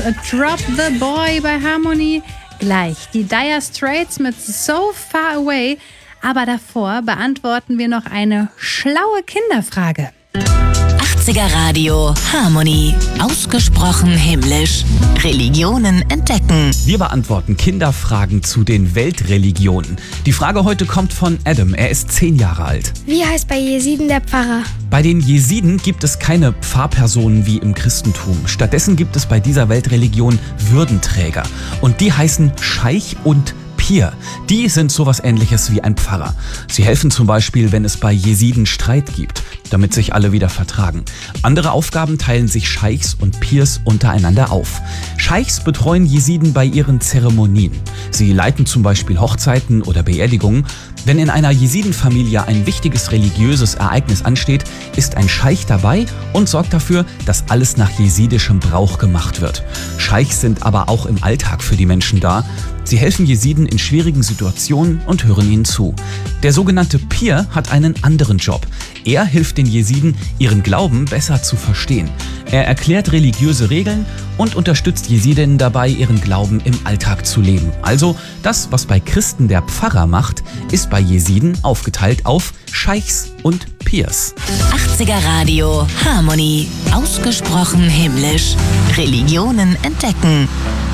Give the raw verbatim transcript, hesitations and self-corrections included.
Drop the Boy bei Harmony. Gleich die Dire Straits mit So Far Away. Aber davor beantworten wir noch eine schlaue Kinderfrage. achtziger Radio Harmony. Ausgesprochen himmlisch. Religionen entdecken. Wir beantworten Kinderfragen zu den Weltreligionen. Die Frage heute kommt von Adam. Er ist zehn Jahre alt. Wie heißt bei Jesiden der Pfarrer? Bei den Jesiden gibt es keine Pfarrpersonen wie im Christentum. Stattdessen gibt es bei dieser Weltreligion Würdenträger. Und die heißen Scheich und Pir. Die sind sowas Ähnliches wie ein Pfarrer. Sie helfen zum Beispiel, wenn es bei Jesiden Streit gibt, damit sich alle wieder vertragen. Andere Aufgaben teilen sich Scheichs und Pirs untereinander auf. Scheichs betreuen Jesiden bei ihren Zeremonien. Sie leiten zum Beispiel Hochzeiten oder Beerdigungen. Wenn in einer Jesidenfamilie ein wichtiges religiöses Ereignis ansteht, ist ein Scheich dabei und sorgt dafür, dass alles nach jesidischem Brauch gemacht wird. Scheichs sind aber auch im Alltag für die Menschen da. Sie helfen Jesiden in schwierigen Situationen und hören ihnen zu. Der sogenannte Pir hat einen anderen Job. Er hilft den Jesiden, ihren Glauben besser zu verstehen. Er erklärt religiöse Regeln und unterstützt Jesidinnen dabei, ihren Glauben im Alltag zu leben. Also das, was bei Christen der Pfarrer macht, ist bei Jesiden aufgeteilt auf Scheichs und Pirs. achtziger Radio Harmony. Ausgesprochen himmlisch. Religionen entdecken.